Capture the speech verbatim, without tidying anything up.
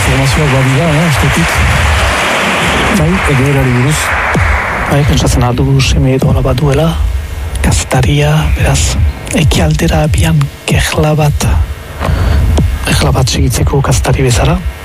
informazioak badira, eh, estetik. Bai, egoerari buruz. Bai, pentsatzen aldu seme edo hola bat duela, kazetaria, beraz, ekialdera bian gehla bat, gehla bat segitzeko kazetari bezala.